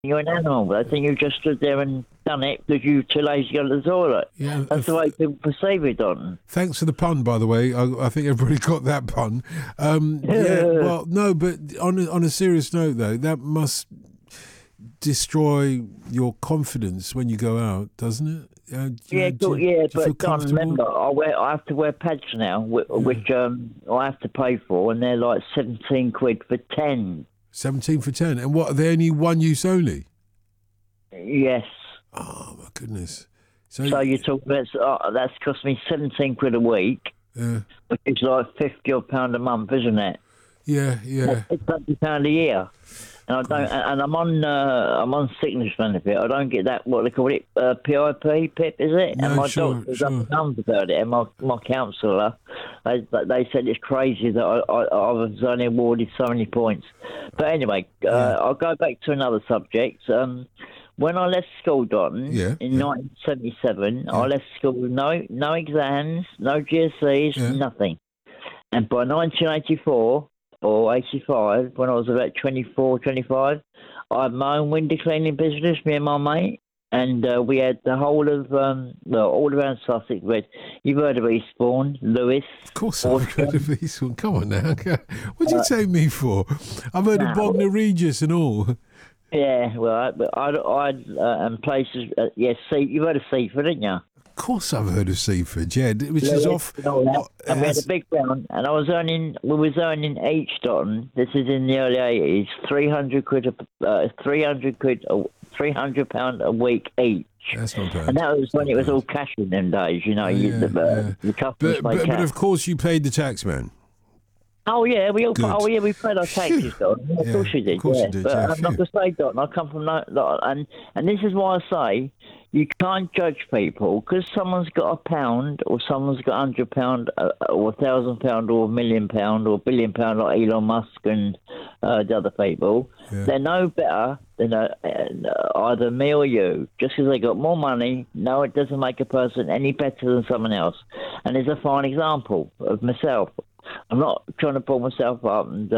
you're an animal. They think you just stood there and done it because you're too lazy to go to the toilet. Yeah, That's the way people perceive it, Don. Thanks for the pun, by the way. I think everybody got that pun. Well, no, but on a serious note, though, that must destroy your confidence when you go out, doesn't it? But Don, remember, I have to wear pads now, which I have to pay for, and they're like 17 quid for 10. 17 for 10. And what, are they only one use only? Yes. Oh, my goodness. So you're talking about, that's cost me 17 quid a week, which is like £50 a month, isn't it? Yeah. It's £20 a year. And I don't, and I'm on sickness benefit. I don't get that, what they call it, PIP, is it? No, and my sure, doctor's up and down about it, and my counsellor, they said it's crazy that I was only awarded so many points. But anyway, I'll go back to another subject. When I left school, Don, in 1977, I left school with no exams, no GCSEs, nothing. And by 1984 or 85, when I was about 24, 25, I had my own window cleaning business, me and my mate. And we had the whole of, all around Sussex. You've heard of Eastbourne, Lewis. Of course I've heard of Eastbourne. Come on now. What do you take me for? I've heard of Bognor Regis and all. Yeah, well, and places, you've heard of Seaford, didn't you? Of course I've heard of Seaford, which is off. And we had a big round, and we was earning each, Don, this is in the early 80s, £300 a week each. That's not bad. And that was when it was all cash in them days, you know. The customers but of course you paid the tax, man. Oh yeah, we paid our taxes, Don. Of course we did. Of course you did. But like I say, Don, I come from and this is why I say you can't judge people because someone's got £1 or someone's got £100 or £1,000 or £1 million or £1 billion like Elon Musk and the other people. Yeah. They're no better than either me or you. Just because they got more money, no, it doesn't make a person any better than someone else. And there's a fine example of myself. I'm not trying to pull myself up and,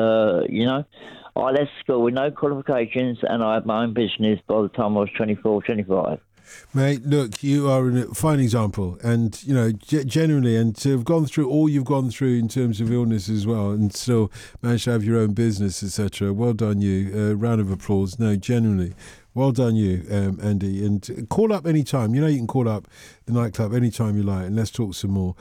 I left school with no qualifications and I had my own business by the time I was 24, 25. Mate, look, you are a fine example and, genuinely, and to have gone through all you've gone through in terms of illness as well and still managed to have your own business, etc. Well done you. Round of applause. No, genuinely. Well done you, Andy. And call up anytime. You can call up the nightclub anytime you like and let's talk some more.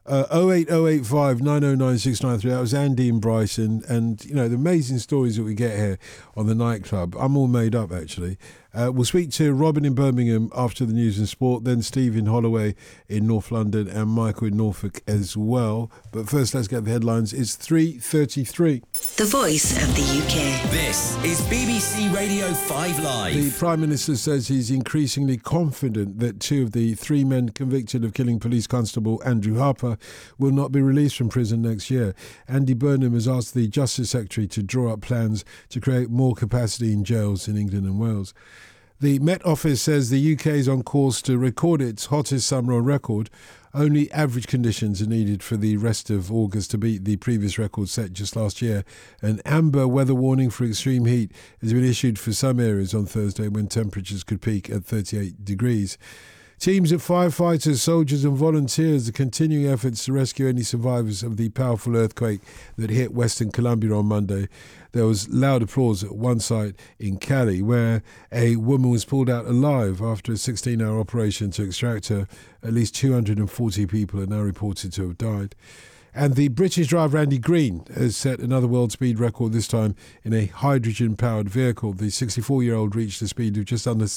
08085 909 693. That was Andy and Bryson, and the amazing stories that we get here on the nightclub. I'm all made up actually. We'll speak to Robin in Birmingham after the news and sport, then Steve in Holloway in North London and Michael in Norfolk as well. But first, let's get the headlines. It's 3:33. The Voice of the UK. This is BBC Radio 5 Live. The Prime Minister says he's increasingly confident that two of the three men convicted of killing police constable Andrew Harper will not be released from prison next year. Andy Burnham has asked the Justice Secretary to draw up plans to create more capacity in jails in England and Wales. The Met Office says the UK is on course to record its hottest summer on record. Only average conditions are needed for the rest of August to beat the previous record set just last year. An amber weather warning for extreme heat has been issued for some areas on Thursday when temperatures could peak at 38 degrees. Teams of firefighters, soldiers and volunteers are continuing efforts to rescue any survivors of the powerful earthquake that hit Western Colombia on Monday. There was loud applause at one site in Cali where a woman was pulled out alive after a 16-hour operation to extract her. At least 240 people are now reported to have died. And the British driver Andy Green has set another world speed record, this time in a hydrogen-powered vehicle. The 64-year-old reached a speed of just under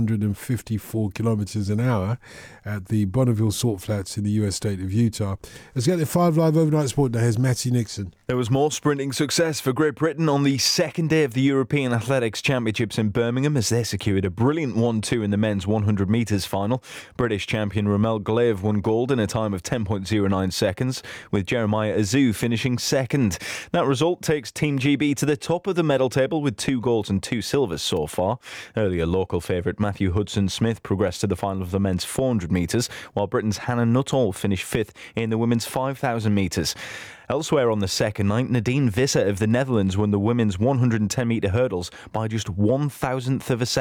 654 kilometres an hour at the Bonneville Salt Flats in the US state of Utah. Let's get the 5 Live Overnight Sport now. Here's Matty Nixon. There was more sprinting success for Great Britain on the second day of the European Athletics Championships in Birmingham as they secured a brilliant 1-2 in the men's 100 metres final. British champion Ramel Gleave won gold in a time of 10.09 seconds, with with Jeremiah Azu finishing second. That result takes Team GB to the top of the medal table with 2 golds and 2 silvers so far. Earlier, local favourite Matthew Hudson-Smith progressed to the final of the men's 400 metres, while Britain's Hannah Nuttall finished 5th in the women's 5,000 metres. Elsewhere on the second night, Nadine Visser of the Netherlands won the women's 110-metre hurdles by just 1,000th of a second.